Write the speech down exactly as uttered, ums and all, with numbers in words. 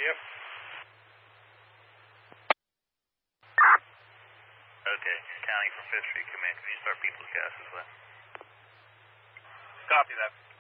Yep. Okay, counting for Fifth Street Command. Can you start People's Gas as well? Copy that.